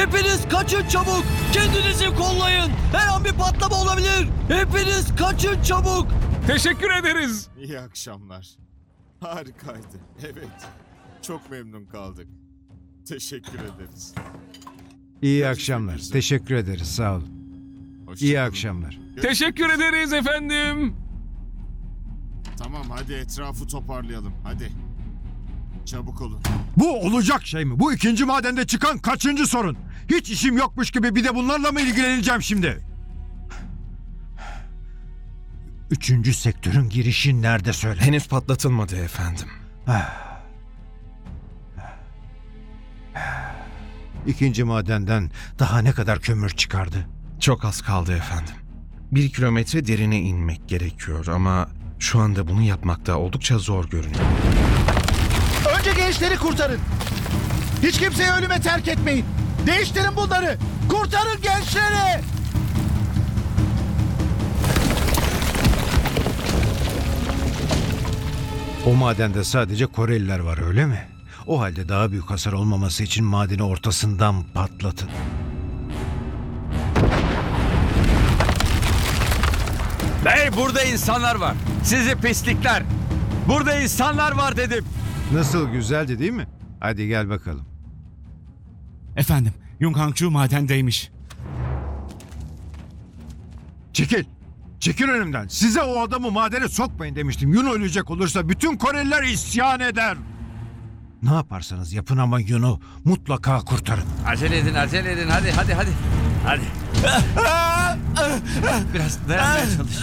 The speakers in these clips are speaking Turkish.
Hepiniz kaçın çabuk. Kendinizi kollayın. Her an bir patlama olabilir. Hepiniz kaçın çabuk. Teşekkür ederiz. İyi akşamlar. Harikaydı. Evet. Çok memnun kaldık. Teşekkür ederiz. İyi akşamlar. Teşekkür ederiz. Sağ olun. Hoşça İyi kalın. akşamlar. Teşekkür ederiz efendim. Tamam hadi etrafı toparlayalım. Hadi. Çabuk olun. Bu olacak şey mi? Bu ikinci madende çıkan kaçıncı sorun? Hiç işim yokmuş gibi bir de bunlarla mı ilgileneceğim şimdi? Üçüncü sektörün girişi nerede söyle? Henüz patlatılmadı efendim. İkinci madenden daha ne kadar kömür çıkardı? Çok az kaldı efendim. 1 kilometre derine inmek gerekiyor ama şu anda bunu yapmakta oldukça zor görünüyor. Önce gençleri kurtarın. Hiç kimseyi ölüme terk etmeyin. Değiştirin bunları. Kurtarın gençleri. O madende sadece Koreliler var öyle mi? O halde daha büyük hasar olmaması için madeni ortasından patlatın. Bey burada insanlar var. Sizi pislikler. Burada insanlar var dedim. Nasıl, güzeldi değil mi? Hadi gel bakalım. Efendim, Yung Hangchu madendeymiş. Çekil. Çekil önümden. Size o adamı madene sokmayın demiştim. Yun ölecek olursa bütün Koreliler isyan eder. Ne yaparsanız yapın ama Yun'u mutlaka kurtarın. Acele edin, acele edin. Hadi. Hadi. Biraz dayanmaya çalış.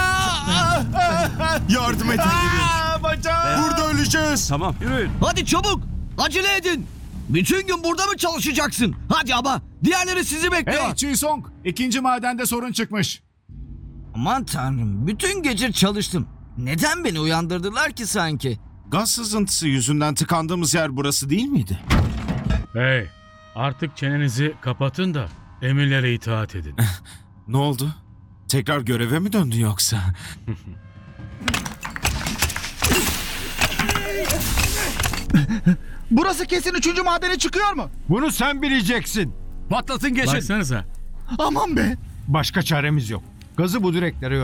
Yardım edin gidin. Burada öleceğiz. Tamam, yürüyün. Hadi çabuk. Acele edin. Bütün gün burada mı çalışacaksın? Hadi ama. Diğerleri sizi bekliyor. Hey Chi-Song, ikinci madende sorun çıkmış. Aman tanrım, bütün gece çalıştım. Neden beni uyandırdılar ki sanki? Gaz sızıntısı yüzünden tıkandığımız yer burası değil miydi? Hey, artık çenenizi kapatın da emirlere itaat edin. Ne oldu? Tekrar göreve mi döndü yoksa? Burası kesin 3. madene çıkıyor mu? Bunu sen bileceksin. Patlatın geçin. Baksanıza. Aman be. Başka çaremiz yok. Gazı bu direklere